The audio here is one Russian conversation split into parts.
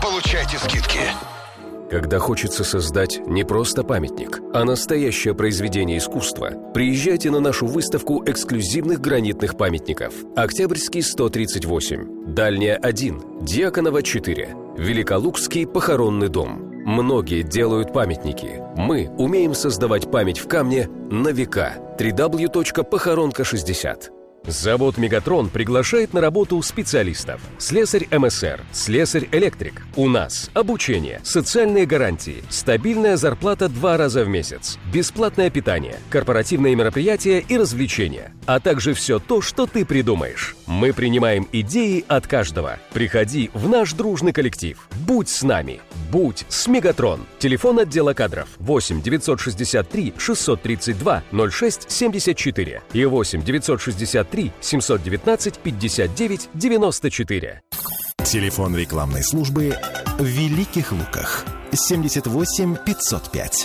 Получайте скидки. Когда хочется создать не просто памятник, а настоящее произведение искусства, приезжайте на нашу выставку эксклюзивных гранитных памятников. Октябрьский 138, Дальняя 1, Дьяконова 4, Великолукский похоронный дом. Многие делают памятники. Мы умеем создавать память в камне на века. www.похоронка60. Завод «Мегатрон» приглашает на работу специалистов. Слесарь МСР, слесарь-электрик. У нас обучение, социальные гарантии, стабильная зарплата 2 раза в месяц, бесплатное питание, корпоративные мероприятия и развлечения, а также все то, что ты придумаешь. Мы принимаем идеи от каждого. Приходи в наш дружный коллектив. Будь с нами. Будь с «Мегатрон». Телефон отдела кадров 8 963 632 06 74 и 8 963 719 59 94. Телефон рекламной службы в Великих Луках 78 505.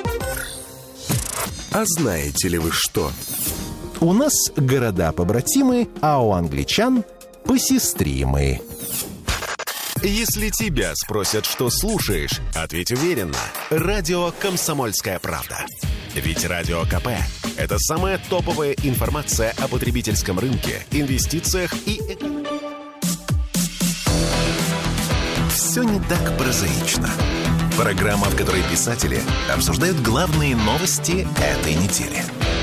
А знаете ли вы что? У нас города-побратимы, а у англичан посестримы. Если тебя спросят, что слушаешь, ответь уверенно. Радио «Комсомольская правда». Ведь Радио КП – это самая топовая информация о потребительском рынке, инвестициях и экономике. Все не так прозаично. Программа, в которой писатели обсуждают главные новости этой недели.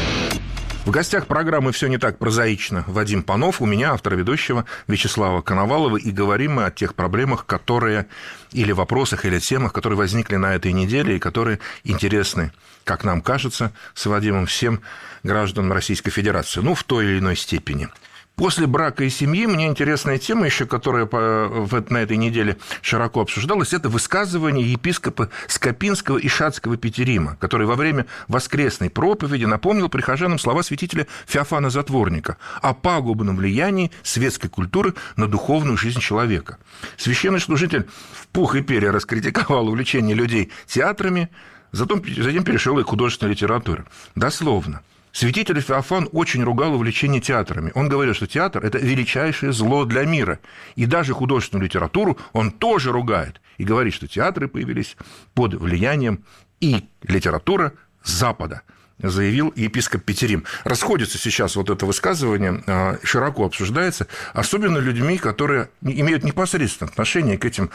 В гостях программы «Все не так прозаично» Вадим Панов, у меня, автора ведущего Вячеслава Коновалова, и говорим мы о тех проблемах, которые, или вопросах, или темах, которые возникли на этой неделе и которые интересны, как нам кажется, с Вадимом, всем гражданам Российской Федерации, ну, в той или иной степени. После брака и семьи мне интересная тема еще, которая на этой неделе широко обсуждалась, это высказывание епископа Скопинского и Шацкого Петерима, который во время воскресной проповеди напомнил прихожанам слова святителя Феофана Затворника о пагубном влиянии светской культуры на духовную жизнь человека. Священный служитель в пух и перья раскритиковал увлечение людей театрами, затем перешел и к художественной литературе. Дословно. Святитель Феофан очень ругал увлечение театрами. Он говорил, что театр – это величайшее зло для мира. И даже художественную литературу он тоже ругает. И говорит, что театры появились под влиянием и литература Запада, заявил епископ Петерим. Расходится сейчас вот это высказывание, широко обсуждается, особенно людьми, которые имеют непосредственное отношение к этим...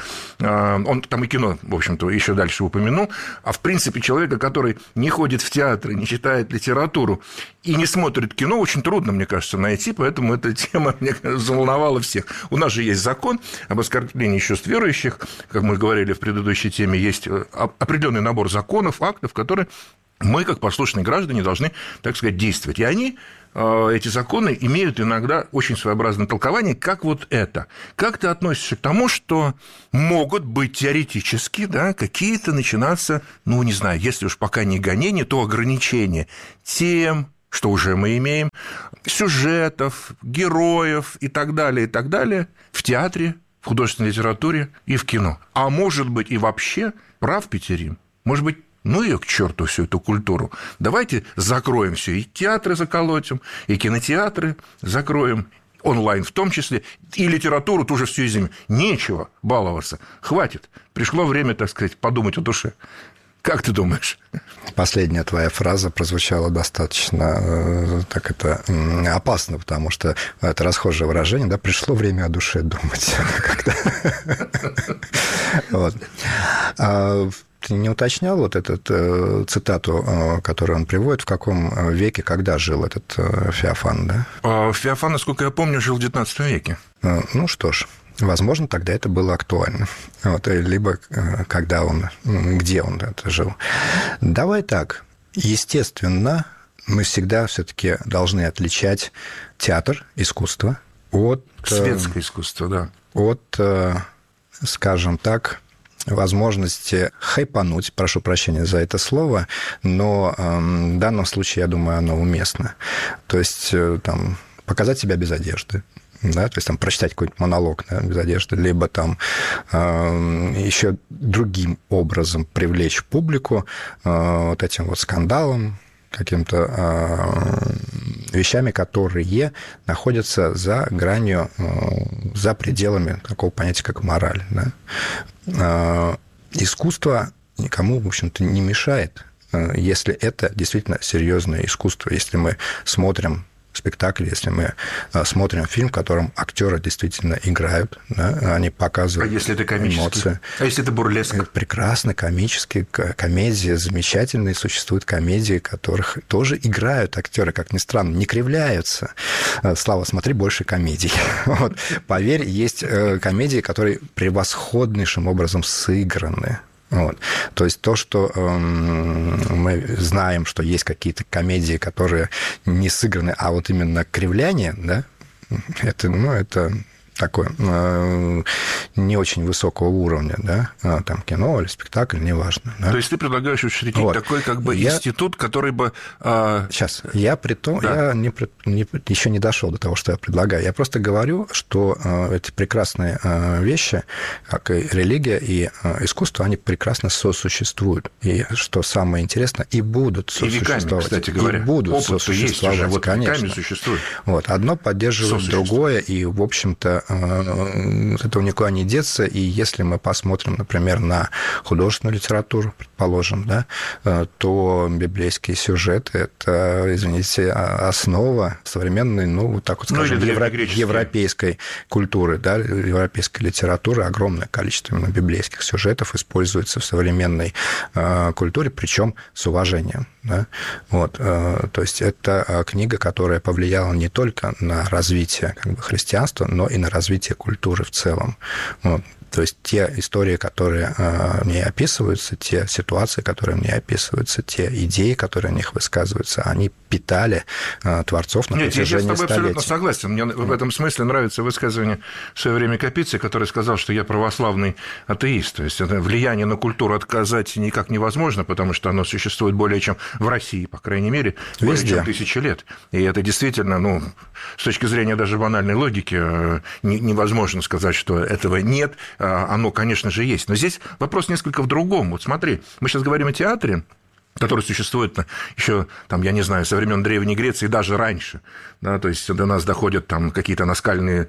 Он там и кино, в общем-то, еще дальше упомянул. А в принципе человека, который не ходит в театры, не читает литературу и не смотрит кино, очень трудно, мне кажется, найти, поэтому эта тема, мне кажется, заволновала всех. У нас же есть закон об оскорблении чувств верующих, как мы говорили в предыдущей теме, есть определенный набор законов, актов, которые мы, как послушные граждане, должны, так сказать, действовать. И они, эти законы, имеют иногда очень своеобразное толкование, как вот это. Как ты относишься к тому, что могут быть теоретически, да, какие-то начинаться, ну, не знаю, если уж пока не гонения, то ограничения тем, что уже мы имеем, сюжетов, героев и так далее в театре, в художественной литературе и в кино. А может быть, и вообще, прав Петерим, может быть, ну ее к черту всю эту культуру. Давайте закроем все, и театры заколотим, и кинотеатры закроем, онлайн в том числе, и литературу тоже всю изымем. Нечего баловаться, хватит. Пришло время, так сказать, подумать о душе. Как ты думаешь? Последняя твоя фраза прозвучала достаточно так это опасно, потому что это расхожее выражение, да, пришло время о душе думать. Ты не уточнял вот эту цитату, которую он приводит, в каком веке, когда жил этот Феофан, да? Феофан, насколько я помню, жил в XIX веке. Ну что ж, возможно, тогда это было актуально. Вот, либо когда он, где он это жил. Давай так. Естественно, мы всегда все-таки должны отличать театр, искусство от... Светское искусство, да. От, скажем так, возможности хайпануть, прошу прощения за это слово, но в данном случае, я думаю, оно уместно. То есть там, показать себя без одежды, да, то есть там прочитать какой-нибудь монолог, да, без одежды, либо там еще другим образом привлечь публику вот этим вот скандалом, каким-то вещами, которые находятся за гранью, за пределами такого понятия, как мораль. Да? Искусство никому, в общем-то, не мешает, если это действительно серьезное искусство, если мы смотрим спектакль, если мы смотрим фильм, в котором актеры действительно играют, да, они показывают эмоции. А если это комический? Эмоции. А если это бурлеск? Прекрасно, комические комедии замечательные. Существуют комедии, в которых тоже играют актеры, как ни странно, не кривляются. Слава, смотри больше комедий. Вот. Поверь, есть комедии, которые превосходнейшим образом сыграны. Вот. То есть то, что мы знаем, что есть какие-то комедии, которые не сыграны, а вот именно кривляние, да, это такое не очень высокого уровня, да, там кино или спектакль, неважно. Да? То есть ты предлагаешь учредить вот. Такой как бы институт, который бы... Сейчас, я еще не дошел до того, что я предлагаю. Я просто говорю, что эти прекрасные вещи, как и религия, и искусство, они прекрасно сосуществуют. И что самое интересное, и будут сосуществовать. И веками, кстати говоря. И будут сосуществовать, есть уже, конечно. Существует. Вот. Одно поддерживает другое, и, в общем-то, от этого никуда не деться. И если мы посмотрим, например, на художественную литературу, предположим, да, то библейские сюжеты – это, извините, основа современной, вот так вот скажем, европейской культуры, да, европейской литературы. Огромное количество именно библейских сюжетов используется в современной культуре, причем с уважением. Да. Вот. То есть это книга, которая повлияла не только на развитие христианства, но и на развитие культуры в целом. Вот. То есть те истории, которые в ней описываются, те ситуации, которые в ней описываются, те идеи, которые в них высказываются, они питали творцов на протяжении столетий. Я с тобой абсолютно согласен. Мне в этом смысле нравится высказывание в свое время Капицы, который сказал, что я православный атеист. То есть это влияние на культуру отказать никак невозможно, потому что оно существует более чем в России, по крайней мере, более чем 1000 лет. И это действительно, с точки зрения даже банальной логики, невозможно сказать, что этого нет. Оно, конечно же, есть. Но здесь вопрос несколько в другом. Вот смотри, мы сейчас говорим о театре, который существует еще, я не знаю, со времен Древней Греции, даже раньше. Да, то есть до нас доходят какие-то наскальные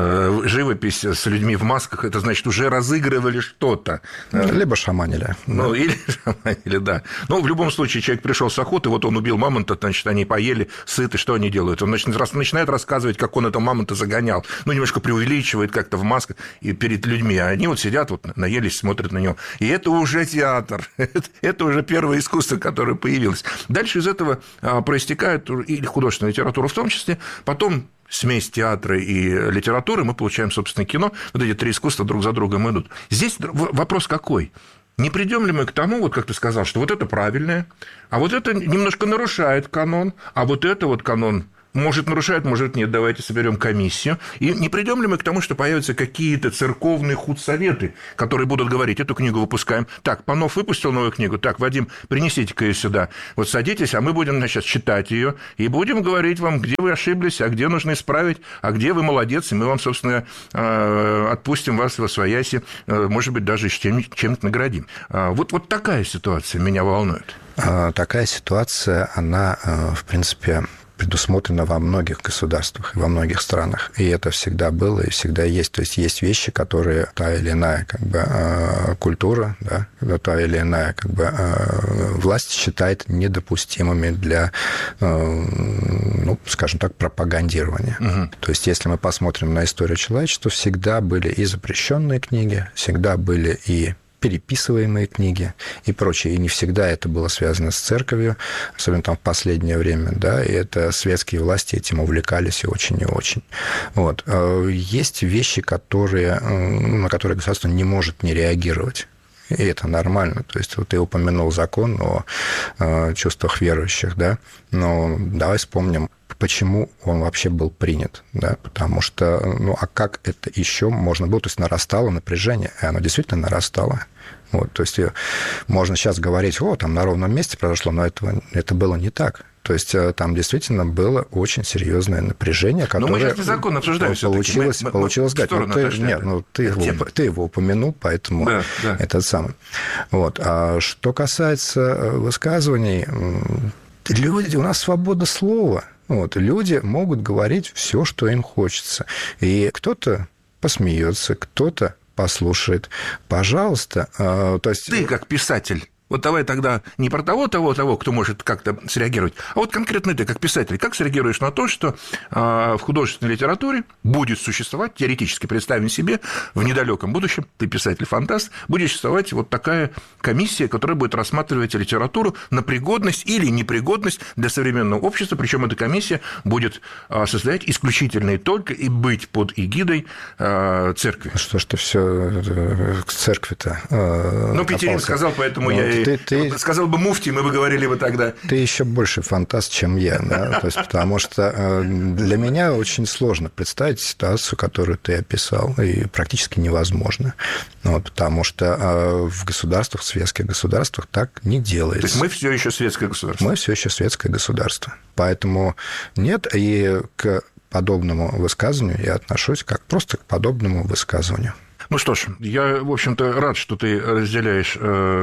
живопись с людьми в масках, это значит, уже разыгрывали что-то. Либо шаманили. Или шаманили, да. Но в любом случае человек пришел с охоты, вот он убил мамонта, значит, они поели, сыты, что они делают? Он начинает рассказывать, как он этого мамонта загонял. Немножко преувеличивает как-то в масках и перед людьми. А они сидят, наелись, смотрят на него. И это уже театр. Это уже первое искусство, которое появилось. Дальше из этого проистекает и художественная литература в том числе, потом смесь театра и литературы, мы получаем, собственно, кино. Вот эти три искусства друг за другом идут. Здесь вопрос какой? Не придем ли мы к тому, как ты сказал, что вот это правильное, а вот это немножко нарушает канон, а вот это канон может нарушает, может нет, давайте соберем комиссию. И не придем ли мы к тому, что появятся какие-то церковные худсоветы, которые будут говорить, эту книгу выпускаем. Так, Панов выпустил новую книгу, так, Вадим, принесите-ка ее сюда. Вот садитесь, а мы будем, значит, читать ее и будем говорить вам, где вы ошиблись, а где нужно исправить, а где вы молодец, и мы вам, собственно, отпустим вас восвояси, может быть, даже чем-то наградим. Вот такая ситуация меня волнует. Такая ситуация, она, в принципе, предусмотрено во многих государствах и во многих странах. И это всегда было и всегда есть. То есть есть вещи, которые та или иная культура, да, та или иная власть считает недопустимыми для, скажем так, пропагандирования. Угу. То есть если мы посмотрим на историю человечества, всегда были и запрещенные книги, всегда были и переписываемые книги и прочее. И не всегда это было связано с церковью, особенно в последнее время, да, и это светские власти этим увлекались и очень и очень. Вот. Есть вещи, на которые государство не может не реагировать. И это нормально. То есть ты упомянул закон о чувствах верующих, да, но давай вспомним, почему он вообще был принят, да, потому что, а как это еще можно было, то есть нарастало напряжение, и оно действительно нарастало. Вот, то есть можно сейчас говорить, там на ровном месте произошло, но это было не так. То есть там действительно было очень серьезное напряжение, которое... Но мы сейчас не закон обсуждаем получилось сказать. Ты его упомянул, поэтому это самое. Вот. А что касается высказываний, люди, у нас свобода слова. Вот. Люди могут говорить все, что им хочется. И кто-то посмеется, кто-то послушает. Пожалуйста. То есть... Ты как писатель. Вот давай тогда не про того, кто может как-то среагировать, а вот конкретно ты, как писатель, как среагируешь на то, что в художественной литературе будет существовать, теоретически представим себе, в недалеком будущем, ты писатель-фантаст, будет существовать вот такая комиссия, которая будет рассматривать литературу на пригодность или непригодность для современного общества, причем эта комиссия будет состоять исключительно и только и быть под эгидой церкви. Что ж ты все к церкви-то? Ну, Петерин сказал, поэтому я ты сказал бы муфти, мы бы говорили бы тогда. Ты еще больше фантаст, чем я, да? То есть, потому что для меня очень сложно представить ситуацию, которую ты описал, и практически невозможно. Вот, потому что в государствах, в светских государствах так не делается. То есть мы все еще светское государство? Мы все еще светское государство. Поэтому нет, и к подобному высказыванию я отношусь как просто к подобному высказыванию. Ну что ж, я, в общем-то, рад, что ты разделяешь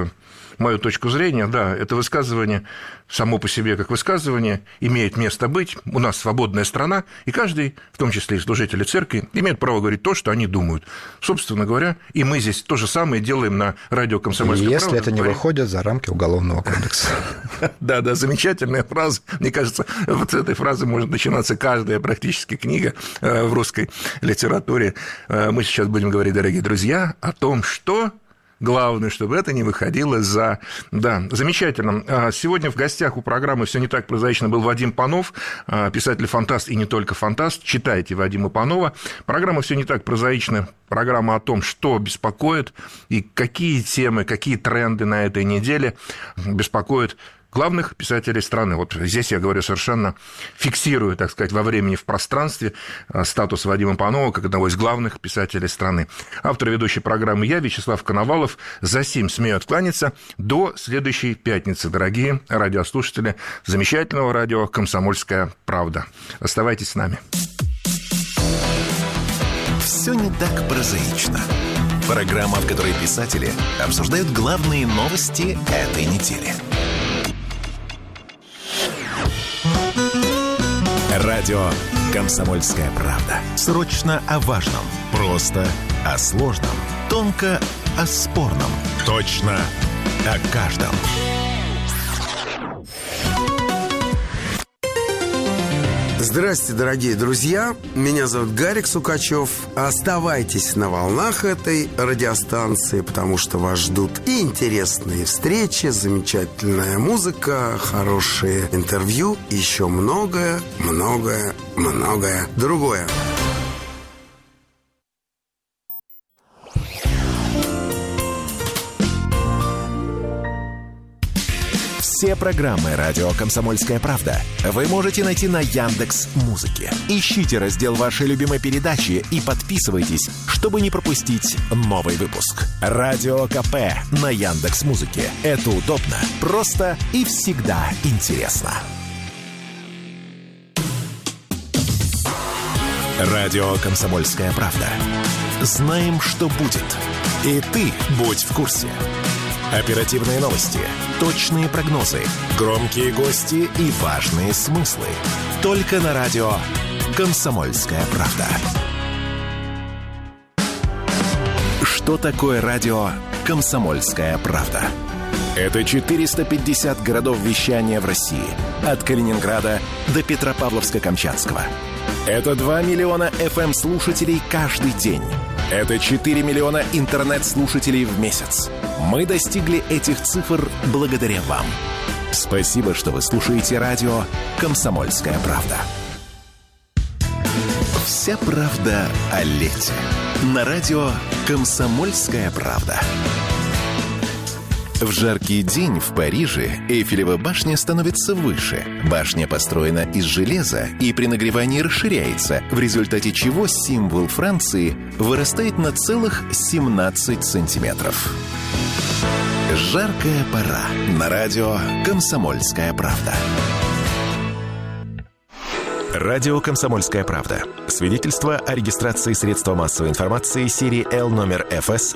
мою точку зрения. Да, это высказывание само по себе как высказывание имеет место быть. У нас свободная страна, и каждый, в том числе и служители церкви, имеет право говорить то, что они думают. Собственно говоря, и мы здесь то же самое делаем на радио «Комсомольская правда». Если это не выходит за рамки Уголовного кодекса. Да, замечательная фраза. Мне кажется, вот с этой фразы может начинаться каждая практически книга в русской литературе. Мы сейчас будем говорить, дорогие друзья, о том, что... Главное, чтобы это не выходило за... Да, замечательно. Сегодня в гостях у программы «Все не так прозаично» был Вадим Панов, писатель-фантаст и не только фантаст. Читайте Вадима Панова. Программа «Все не так прозаично». Программа о том, что беспокоит и какие темы, какие тренды на этой неделе беспокоят главных писателей страны. Вот здесь я говорю совершенно, фиксирую, так сказать, во времени, в пространстве статус Вадима Панова как одного из главных писателей страны. Автор и ведущей программы я, Вячеслав Коновалов. За сим смею откланяться. До следующей пятницы, дорогие радиослушатели замечательного радио «Комсомольская правда». Оставайтесь с нами. Все не так прозаично. Программа, в которой писатели обсуждают главные новости этой недели. Радио «Комсомольская правда». Срочно о важном. Просто о сложном. Тонко о спорном. Точно о каждом. Здравствуйте, дорогие друзья. Меня зовут Гарик Сукачев. Оставайтесь на волнах этой радиостанции, потому что вас ждут и интересные встречи, замечательная музыка, хорошие интервью, и еще многое другое. Все программы «Радио Комсомольская правда» вы можете найти на Яндекс.Музыке. Ищите раздел вашей любимой передачи и подписывайтесь, чтобы не пропустить новый выпуск. Радио КП на Яндекс.Музыке. Это удобно, просто и всегда интересно. Радио «Комсомольская правда». Знаем, что будет. И ты будь в курсе. Оперативные новости, точные прогнозы, громкие гости и важные смыслы. Только на радио «Комсомольская правда». Что такое радио «Комсомольская правда»? Это 450 городов вещания в России. От Калининграда до Петропавловска-Камчатского. Это 2 миллиона FM-слушателей каждый день. Это 4 миллиона интернет-слушателей в месяц. Мы достигли этих цифр благодаря вам. Спасибо, что вы слушаете радио «Комсомольская правда». Вся правда о лете. На радио «Комсомольская правда». В жаркий день в Париже Эйфелева башня становится выше. Башня построена из железа и при нагревании расширяется, в результате чего символ Франции вырастает на целых 17 сантиметров. Жаркая пора. На радио «Комсомольская правда». Радио «Комсомольская правда». Свидетельство о регистрации средства массовой информации серии L номер ФС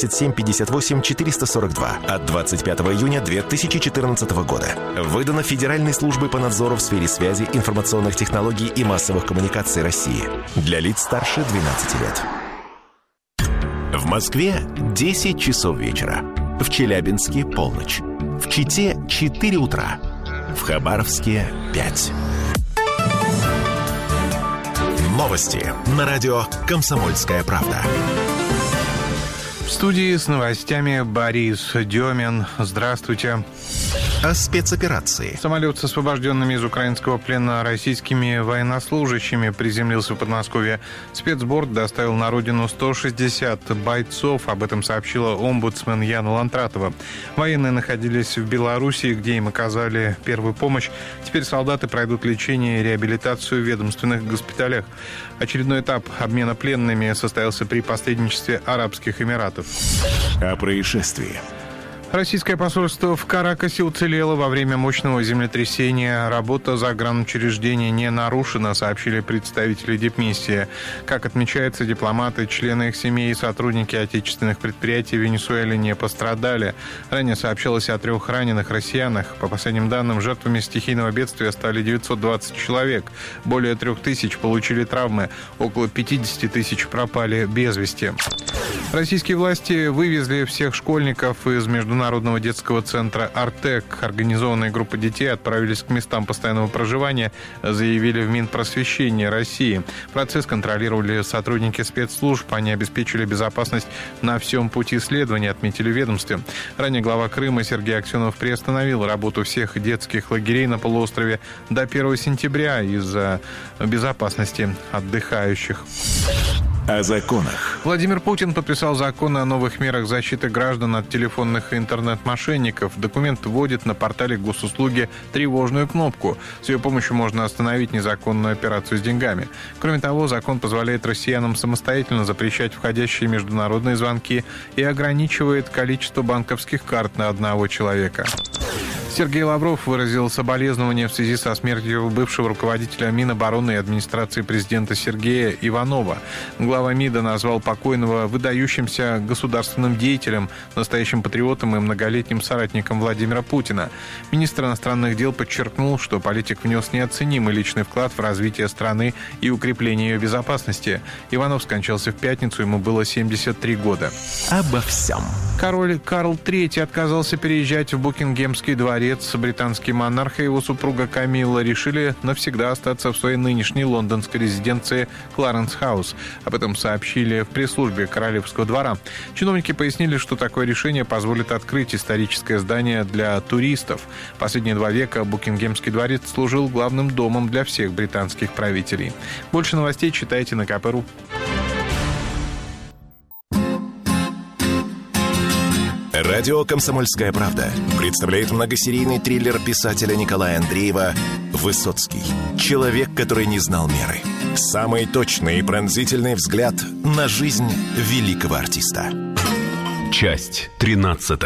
7758-442 от 25 июня 2014 года. Выдано Федеральной службой по надзору в сфере связи, информационных технологий и массовых коммуникаций России для лиц старше 12 лет. В Москве 10 часов вечера. В Челябинске полночь. В Чите 4 утра. В Хабаровске 5. Новости на радио «Комсомольская правда». В студии с новостями Борис Демин. Здравствуйте. О спецоперации. Самолет с освобожденными из украинского плена российскими военнослужащими приземлился в Подмосковье. Спецборд доставил на родину 160 бойцов. Об этом сообщила омбудсмен Яна Лантратова. Военные находились в Белоруссии, где им оказали первую помощь. Теперь солдаты пройдут лечение и реабилитацию в ведомственных госпиталях. Очередной этап обмена пленными состоялся при посредничестве Арабских Эмиратов. О происшествии. Российское посольство в Каракасе уцелело во время мощного землетрясения. Работа загранучреждения не нарушена, сообщили представители дипмиссии. Как отмечается, дипломаты, члены их семей и сотрудники отечественных предприятий в Венесуэле не пострадали. Ранее сообщалось о 3 раненых россиянах. По последним данным, жертвами стихийного бедствия стали 920 человек. Более 3000 получили травмы. Около 50 тысяч пропали без вести. Российские власти вывезли всех школьников из Международного детского центра «Артек». Организованная группа детей отправились к местам постоянного проживания, заявили в Минпросвещении России. Процесс контролировали сотрудники спецслужб. Они обеспечили безопасность на всем пути следования, отметили в ведомстве. Ранее глава Крыма Сергей Аксенов приостановил работу всех детских лагерей на полуострове до 1 сентября из-за безопасности отдыхающих. О законах. Владимир Путин подписал закон о новых мерах защиты граждан от телефонных и интернет-мошенников. Документ вводит на портале госуслуги тревожную кнопку. С ее помощью можно остановить незаконную операцию с деньгами. Кроме того, закон позволяет россиянам самостоятельно запрещать входящие международные звонки и ограничивает количество банковских карт на одного человека. Сергей Лавров выразил соболезнования в связи со смертью бывшего руководителя Минобороны и администрации президента Сергея Иванова. Глава МИДа назвал покойного выдающимся государственным деятелем, настоящим патриотом и многолетним соратником Владимира Путина. Министр иностранных дел подчеркнул, что политик внес неоценимый личный вклад в развитие страны и укрепление ее безопасности. Иванов скончался в пятницу, ему было 73 года. Обо всем. Король Карл III отказался переезжать в Букингемский дворец. Британский монарх и его супруга Камилла решили навсегда остаться в своей нынешней лондонской резиденции Кларенс-хаус. Об этом сообщили в пресс-службе Королевского двора. Чиновники пояснили, что такое решение позволит открыть историческое здание для туристов. Последние 2 века Букингемский дворец служил главным домом для всех британских правителей. Больше новостей читайте на kp.ru. Радио «Комсомольская правда» представляет многосерийный триллер писателя Николая Андреева «Высоцкий. Человек, который не знал меры». Самый точный и пронзительный взгляд на жизнь великого артиста. Часть 13.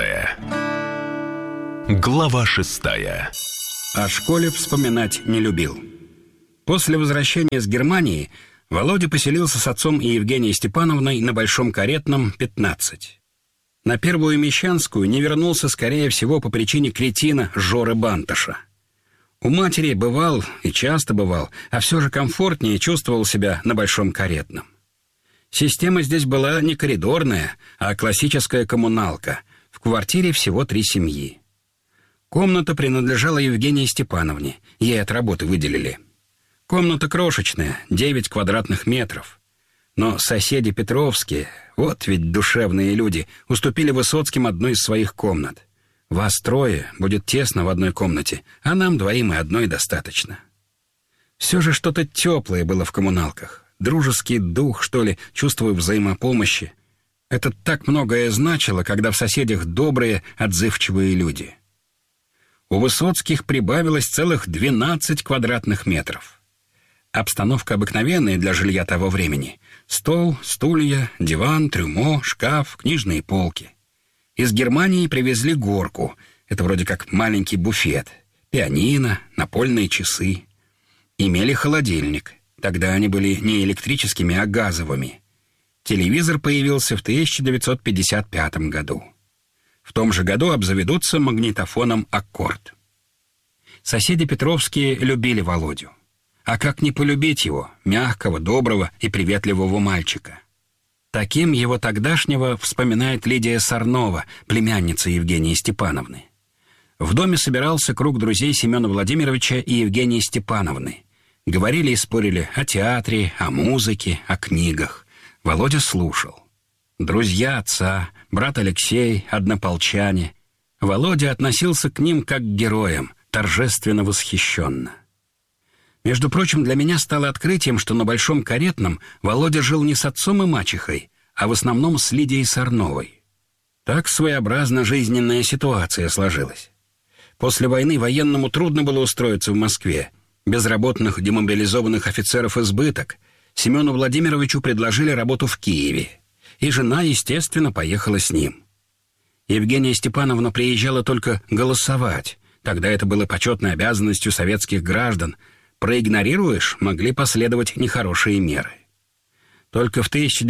Глава 6. О школе вспоминать не любил. После возвращения из Германии Володя поселился с отцом и Евгенией Степановной на Большом Каретном, 15. На Первую Мещанскую не вернулся, скорее всего, по причине кретина Жоры Банташа. У матери бывал, и часто бывал, а все же комфортнее чувствовал себя на Большом Каретном. Система здесь была не коридорная, а классическая коммуналка. В квартире всего 3 семьи. Комната принадлежала Евгении Степановне, ей от работы выделили. Комната крошечная, 9 квадратных метров. Но соседи Петровские, вот ведь душевные люди, уступили Высоцким одну из своих комнат. Вас 3, будет тесно в одной комнате, а нам 2 и одной достаточно. Все же что-то теплое было в коммуналках. Дружеский дух, что ли, чувство взаимопомощи. Это так многое значило, когда в соседях добрые, отзывчивые люди. У Высоцких прибавилось целых 12 квадратных метров. Обстановка обыкновенная для жилья того времени. Стол, стулья, диван, трюмо, шкаф, книжные полки. Из Германии привезли горку. Это вроде как маленький буфет. Пианино, напольные часы. Имели холодильник. Тогда они были не электрическими, а газовыми. Телевизор появился в 1955 году. В том же году обзаведутся магнитофоном «Аккорд». Соседи Петровские любили Володю. А как не полюбить его, мягкого, доброго и приветливого мальчика? Таким его тогдашнего вспоминает Лидия Сорнова, племянница Евгении Степановны. В доме собирался круг друзей Семена Владимировича и Евгении Степановны. Говорили и спорили о театре, о музыке, о книгах. Володя слушал. Друзья отца, брат Алексей, однополчане. Володя относился к ним как к героям, торжественно восхищенно. Между прочим, для меня стало открытием, что на Большом Каретном Володя жил не с отцом и мачехой, а в основном с Лидией Сорновой. Так своеобразно жизненная ситуация сложилась. После войны военному трудно было устроиться в Москве. Безработных демобилизованных офицеров избыток. Семену Владимировичу предложили работу в Киеве. И жена, естественно, поехала с ним. Евгения Степановна приезжала только голосовать. Тогда это было почетной обязанностью советских граждан. Проигнорируешь, могли последовать нехорошие меры. Только в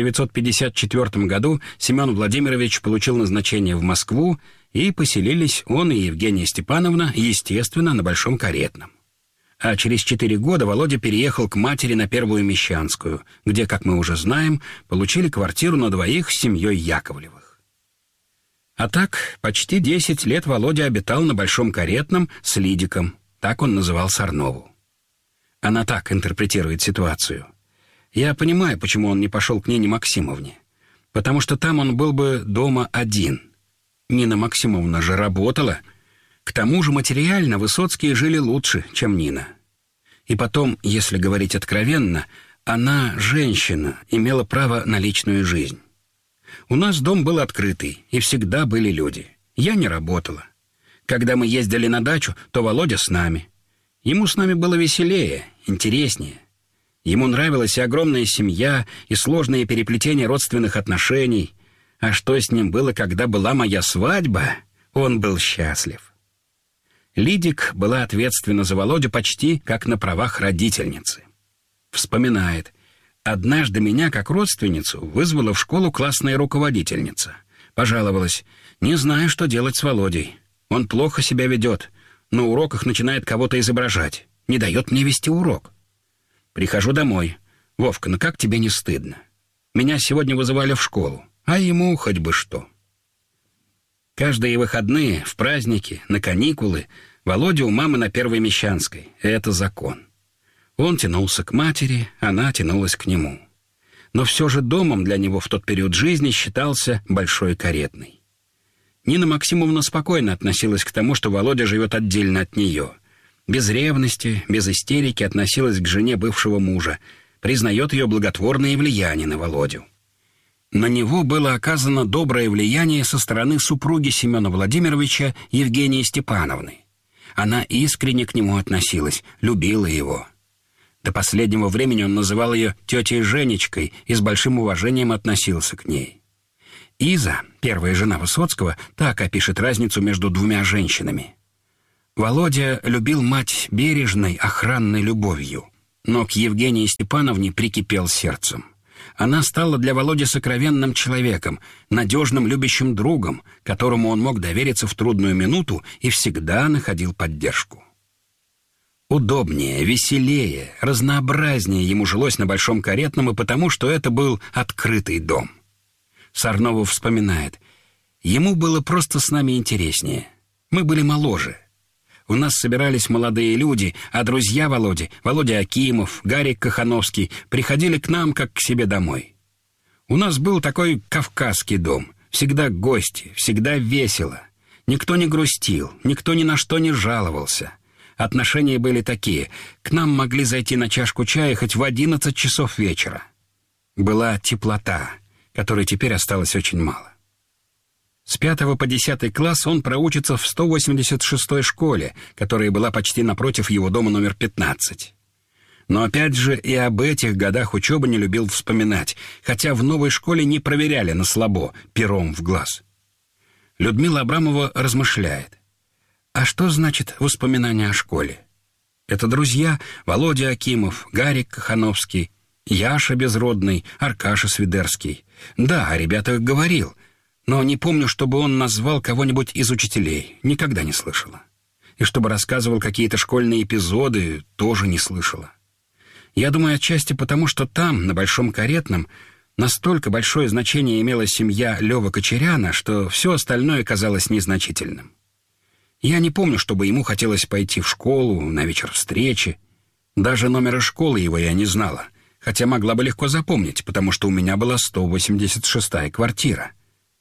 1954 году Семен Владимирович получил назначение в Москву, и поселились он и Евгения Степановна, естественно, на Большом Каретном. А через 4 года Володя переехал к матери на Первую Мещанскую, где, как мы уже знаем, получили квартиру на двоих с семьей Яковлевых. А так, почти 10 лет Володя обитал на Большом Каретном с Лидиком, так он называл Сорнову. Она так интерпретирует ситуацию. Я понимаю, почему он не пошел к Нине Максимовне. Потому что там он был бы дома один. Нина Максимовна же работала. К тому же материально Высоцкие жили лучше, чем Нина. И потом, если говорить откровенно, она, женщина, имела право на личную жизнь. У нас дом был открытый, и всегда были люди. Я не работала. Когда мы ездили на дачу, то Володя с нами. Ему с нами было веселее, интереснее. Ему нравилась и огромная семья, и сложные переплетения родственных отношений. А что с ним было, когда была моя свадьба, он был счастлив. Лидик была ответственна за Володю почти как на правах родительницы. Вспоминает: «Однажды меня, как родственницу, вызвала в школу классная руководительница. Пожаловалась: не знаю, что делать с Володей. Он плохо себя ведет. На уроках начинает кого-то изображать. Не дает мне вести урок. Прихожу домой. Вовка, ну как тебе не стыдно? Меня сегодня вызывали в школу, а ему хоть бы что». Каждые выходные, в праздники, на каникулы Володя у мамы на Первой Мещанской. Это закон. Он тянулся к матери, она тянулась к нему. Но все же домом для него в тот период жизни считался Большой Каретный. Нина Максимовна спокойно относилась к тому, что Володя живет отдельно от нее. Без ревности, без истерики относилась к жене бывшего мужа, признает ее благотворное влияние на Володю. На него было оказано доброе влияние со стороны супруги Семена Владимировича Евгении Степановны. Она искренне к нему относилась, любила его. До последнего времени он называл ее тетей Женечкой и с большим уважением относился к ней. Иза, первая жена Высоцкого, так опишет разницу между двумя женщинами. Володя любил мать бережной, охранной любовью, но к Евгении Степановне прикипел сердцем. Она стала для Володи сокровенным человеком, надежным любящим другом, которому он мог довериться в трудную минуту и всегда находил поддержку. Удобнее, веселее, разнообразнее ему жилось на Большом Каретном и потому, что это был открытый дом. Сорнова вспоминает: «Ему было просто с нами интереснее. Мы были моложе. У нас собирались молодые люди, а друзья Володи, Володя Акимов, Гарик Кахановский, приходили к нам как к себе домой. У нас был такой кавказский дом. Всегда гости, всегда весело. Никто не грустил, никто ни на что не жаловался. Отношения были такие: к нам могли зайти на чашку чая хоть в 11 часов вечера. Была теплота, которой теперь осталось очень мало». С 5 по 10 класс он проучится в 186-й школе, которая была почти напротив его дома номер 15. Но опять же и об этих годах учебы не любил вспоминать, хотя в новой школе не проверяли на слабо, пером в глаз. Людмила Абрамова размышляет: а что значит воспоминания о школе? Это друзья Володя Акимов, Гарик Кахановский, Яша Безродный, Аркаша Свидерский. Да, о ребятах говорил, но не помню, чтобы он назвал кого-нибудь из учителей. Никогда не слышала. И чтобы рассказывал какие-то школьные эпизоды, тоже не слышала. Я думаю, отчасти потому, что там, на Большом Каретном, настолько большое значение имела семья Лёвы Кочеряна, что все остальное казалось незначительным. Я не помню, чтобы ему хотелось пойти в школу, на вечер встречи. Даже номера школы его я не знала, хотя могла бы легко запомнить, потому что у меня была 186-я квартира.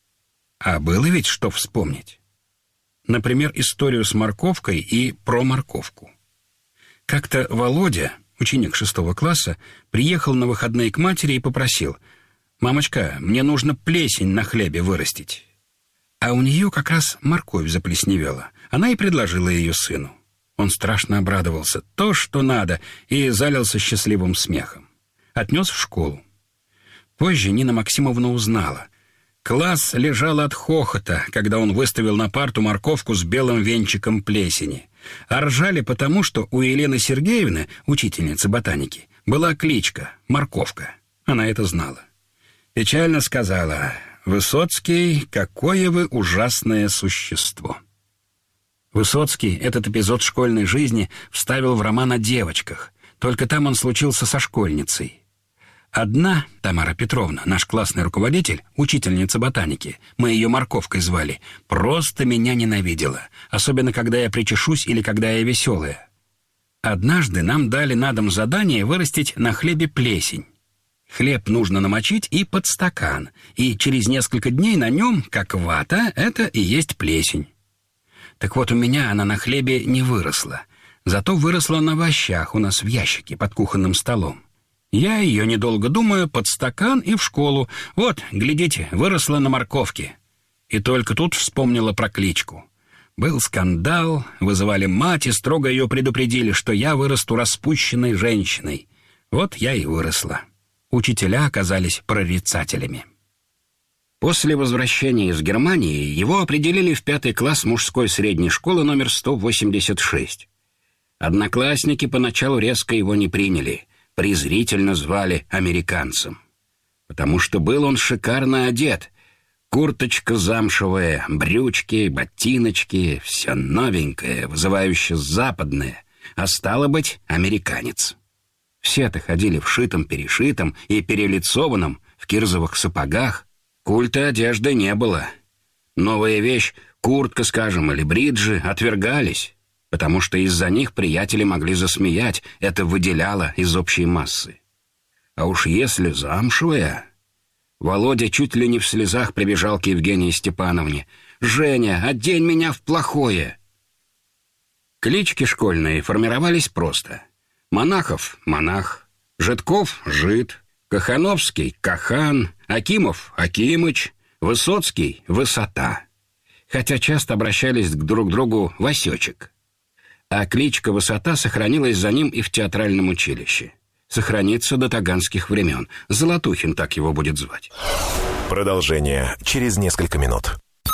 А было ведь что вспомнить. Например, историю с морковкой и про морковку. Как-то Володя, ученик 6 класса, приехал на выходные к матери и попросил: «Мамочка, мне нужно плесень на хлебе вырастить». А у нее как раз морковь заплесневела. Она и предложила ее сыну. Он страшно обрадовался. То, что надо, и залился счастливым смехом. Отнес в школу. Позже Нина Максимовна узнала. Класс лежал от хохота, когда он выставил на парту морковку с белым венчиком плесени. А ржали потому, что у Елены Сергеевны, учительницы ботаники, была кличка «Морковка». Она это знала. Печально сказала: «Высоцкий, какое вы ужасное существо». Высоцкий этот эпизод школьной жизни вставил в роман о девочках, только там он случился со школьницей. Одна, Тамара Петровна, наш классный руководитель, учительница ботаники, мы ее Морковкой звали, просто меня ненавидела, особенно когда я причешусь или когда я веселая. Однажды нам дали на дом задание вырастить на хлебе плесень. Хлеб нужно намочить и под стакан, и через несколько дней на нем, как вата, это и есть плесень. Так вот, у меня она на хлебе не выросла, зато выросла на овощах у нас в ящике под кухонным столом. Я ее, недолго думая, под стакан и в школу. Вот, глядите, выросла на морковке. И только тут вспомнила про кличку. Был скандал, вызывали мать и строго ее предупредили, что я вырасту распущенной женщиной. Вот я и выросла. Учителя оказались прорицателями. После возвращения из Германии его определили в 5 класс мужской средней школы номер 186. Одноклассники поначалу резко его не приняли, презрительно звали американцем. Потому что был он шикарно одет. Курточка замшевая, брючки, ботиночки, все новенькое, вызывающе западное, а стало быть, американец. Все-то ходили в шитом-перешитом и перелицованном, в кирзовых сапогах. Культа одежды не было. Новая вещь, куртка, скажем, или бриджи, отвергались, потому что из-за них приятели могли засмеять, это выделяло из общей массы. А уж если замшевая... Володя чуть ли не в слезах прибежал к Евгении Степановне. «Женя, одень меня в плохое!» Клички школьные формировались просто. Монахов — монах, Житков — жид, Кахановский — Кахан, Акимов — Акимыч, Высоцкий — Высота. Хотя часто обращались друг к другу Васечек. А кличка Высота сохранилась за ним и в театральном училище. Сохранится до таганских времен. Золотухин так его будет звать. Продолжение через несколько минут.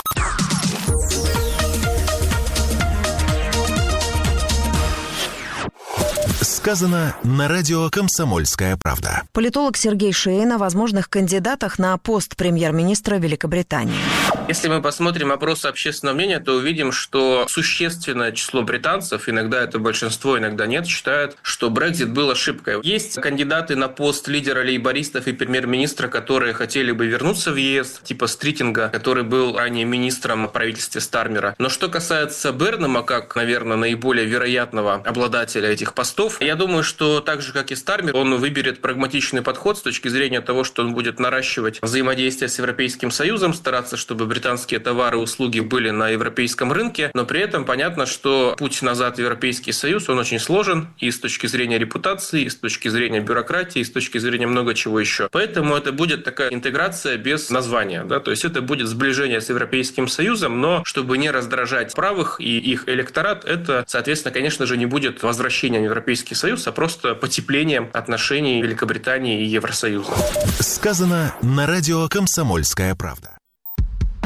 Сказано на радио «Комсомольская правда». Политолог Сергей Шейн о возможных кандидатах на пост премьер-министра Великобритании. Если мы посмотрим опросы общественного мнения, то увидим, что существенное число британцев, иногда это большинство, иногда нет, считают, что Брексит был ошибкой. Есть кандидаты на пост лидера лейбористов и премьер-министра, которые хотели бы вернуться в ЕС, типа Стритинга, который был ранее министром в правительстве Стармера. Но что касается Бернама, как, наверное, наиболее вероятного обладателя этих постов, я думаю, что так же, как и Стармер, он выберет прагматичный подход с точки зрения того, что он будет наращивать взаимодействие с Европейским Союзом, стараться, чтобы британские товары и услуги были на европейском рынке, но при этом понятно, что путь назад в Европейский Союз, он очень сложен и с точки зрения репутации, и с точки зрения бюрократии, и с точки зрения много чего еще. Поэтому это будет такая интеграция без названия, да, то есть это будет сближение с Европейским Союзом, но чтобы не раздражать правых и их электорат, это, соответственно, конечно же, не будет возвращением в Европейский Союз, а просто потеплением отношений Великобритании и Евросоюза. Сказано на радио «Комсомольская правда».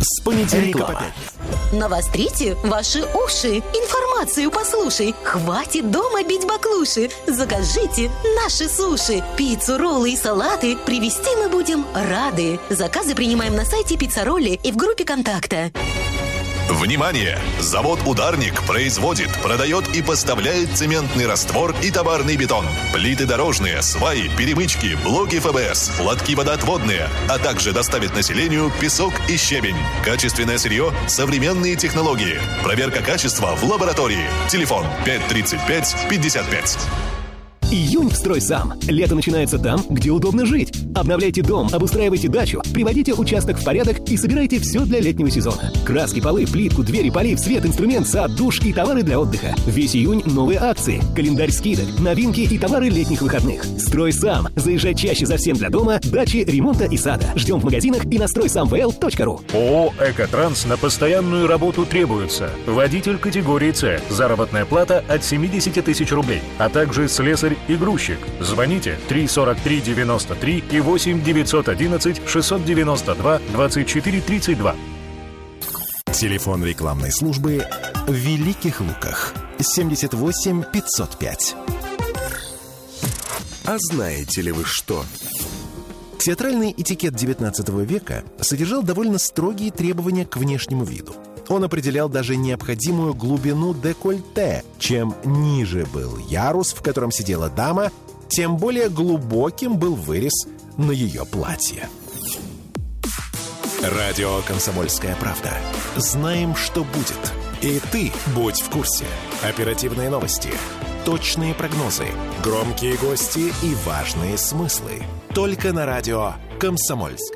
С понедельника по пятницу. Навострите ваши уши. Информацию послушай. Хватит дома бить баклуши. Закажите наши суши. Пиццу, роллы и салаты привезти мы будем рады. Заказы принимаем на сайте Пиццаролли и в группе контакта. Внимание! Завод «Ударник» производит, продает и поставляет цементный раствор и товарный бетон, плиты дорожные, сваи, перемычки, блоки ФБС, лотки водоотводные, а также доставит населению песок и щебень. Качественное сырье, современные технологии. Проверка качества в лаборатории. Телефон 535-55. Июнь в «Стройсам». Лето начинается там, где удобно жить. Обновляйте дом, обустраивайте дачу, приводите участок в порядок и собирайте все для летнего сезона. Краски, полы, плитку, двери, полив, свет, инструмент, сад, душ и товары для отдыха. Весь июнь новые акции, календарь скидок, новинки и товары летних выходных. «Стройсам». Заезжай чаще за всем для дома, дачи, ремонта и сада. Ждем в магазинах и на стройсамвл.ру. ООО «Экотранс» на постоянную работу требуется. Водитель категории С. Заработная плата от 70 тысяч рублей, а также слесарь и грузчик. Звоните 343 93 и 8 911 692 24 32. Телефон рекламной службы в Великих Луках 78 505. А знаете ли вы что? Театральный этикет XIX века содержал довольно строгие требования к внешнему виду. Он определял даже необходимую глубину декольте. Чем ниже был ярус, в котором сидела дама, тем более глубоким был вырез на ее платье. Радио «Комсомольская правда». Знаем, что будет. И ты будь в курсе. Оперативные новости, точные прогнозы, громкие гости и важные смыслы. Только на радио «Комсомольская».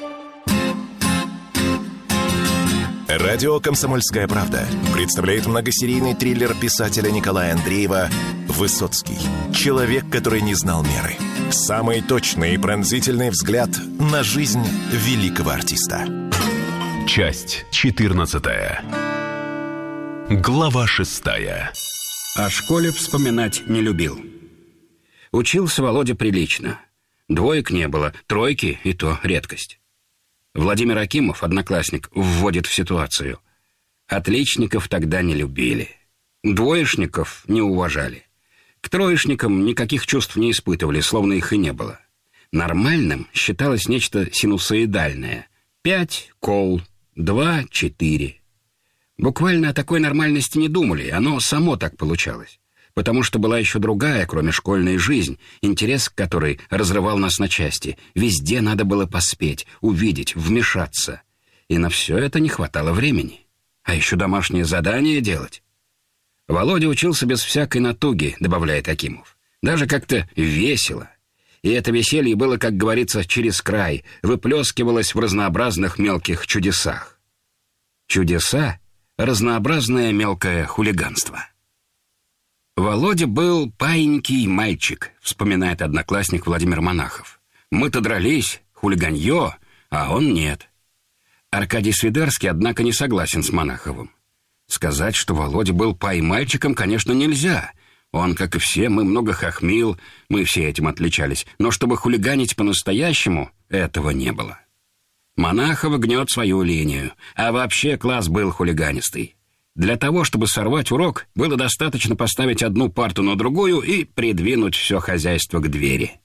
Радио «Комсомольская правда» представляет многосерийный триллер писателя Николая Андреева «Высоцкий. Человек, который не знал меры». Самый точный и пронзительный взгляд на жизнь великого артиста. Часть 14. Глава 6. О школе вспоминать не любил. Учился Володя прилично. Двоек не было, тройки и то редкость. Владимир Акимов, одноклассник, вводит в ситуацию. Отличников тогда не любили. Двоечников не уважали. К троечникам никаких чувств не испытывали, словно их и не было. Нормальным считалось нечто синусоидальное. 5 – кол, 2 – 4. Буквально о такой нормальности не думали, оно само так получалось. Потому что была еще другая, кроме школьной, жизнь, интерес к которой разрывал нас на части. Везде надо было поспеть, увидеть, вмешаться. И на все это не хватало времени. А еще домашнее задание делать. Володя учился без всякой натуги, добавляет Акимов. Даже как-то весело. И это веселье было, как говорится, через край, выплескивалось в разнообразных мелких чудесах. Чудеса — разнообразное мелкое хулиганство. «Володя был паинький мальчик», — вспоминает одноклассник Владимир Монахов. «Мы-то дрались, хулиганье, а он нет». Аркадий Свидарский, однако, не согласен с Монаховым. Сказать, что Володя был пай-мальчиком, конечно, нельзя. Он, как и все, мы много хохмил, мы все этим отличались. Но чтобы хулиганить по-настоящему, этого не было. Монахов гнет свою линию, а вообще класс был хулиганистый. Для того, чтобы сорвать урок, было достаточно поставить одну парту на другую и придвинуть все хозяйство к двери.